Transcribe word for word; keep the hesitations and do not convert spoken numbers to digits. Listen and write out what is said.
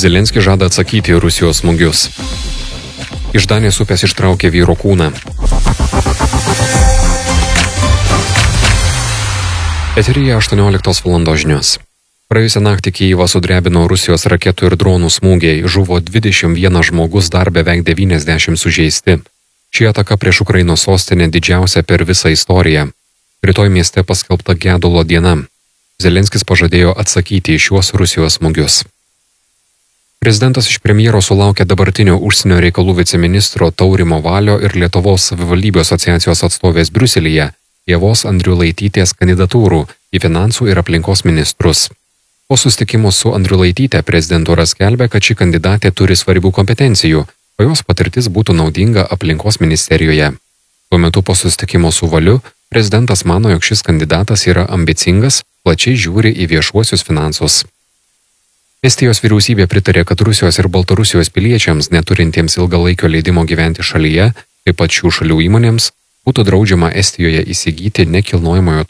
Zelenskis žada atsakyti į Rusijos smūgius. Iš Danės upės ištraukė vyro kūną. Eteryje aštuonioliktos valandos žinios. Praėjusią naktį Kijevą sudrebino Rusijos raketų ir dronų smūgiai, žuvo dvidešimt vienas žmogus, dar beveik devyniasdešimt sužeisti. Ši ataka prieš Ukrainos sostinę didžiausia per visą istoriją. Rytoj mieste paskelbta gedulo diena. Zelenskis pažadėjo atsakyti į šiuos Rusijos smūgius. Prezidentas iš premjero sulaukė dabartinio užsienio reikalų viceministro Taurimo Valio ir Lietuvos savivaldybių asociacijos atstovės Briuselyje Ievos Andriulaitytės kandidatūrų į finansų ir aplinkos ministrus. Po susitikimo su Andriulaityte prezidentūra skelbė, kad ši kandidatė turi svarbių kompetencijų, o jos patirtis būtų naudinga aplinkos ministerijoje. Tuo metu po susitikimo su Valiu prezidentas mano, jog šis kandidatas yra ambicingas, plačiai žiūri į viešuosius finansus. Estijos vyriausybė pritarė, kad Rusijos ir Baltarusijos piliečiams, neturintiems ilgalaikio leidimo gyventi šalyje, taip pat šių šalių įmonėms, būtų draudžiama Estijoje įsigyti nekilnojamojo